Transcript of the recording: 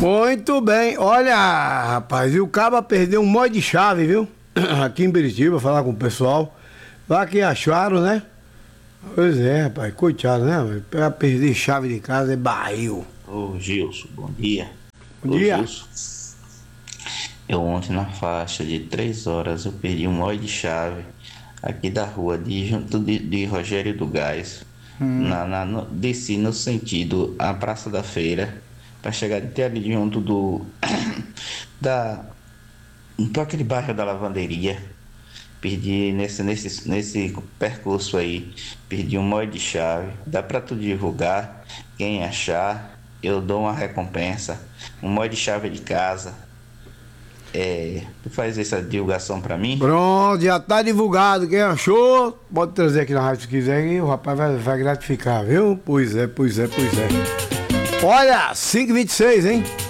Muito bem. Olha, rapaz, e o Caba perdeu um monte de chave, viu? Aqui em Biritiba, falar com o pessoal. Lá que acharam, né? Pois é, rapaz, coitado, né? Pra perder chave de casa é barril. Ô Gilson, bom dia. Bom Ô dia. Gilson, eu ontem na faixa de 3 horas eu perdi um monte de chave aqui da rua, junto de Rogério do Gás. Desci no sentido a Praça da Feira, para chegar até ali junto da, para aquele bairro da Lavanderia. Perdi nesse percurso aí, perdi um monte de chave. Dá para tu divulgar, quem achar, eu dou uma recompensa. Um monte de chave de casa. Tu faz essa divulgação para mim? Pronto, já tá divulgado. Quem achou, pode trazer aqui na rádio se quiser e o rapaz vai gratificar, viu? Pois é. Olha, 5h26, hein?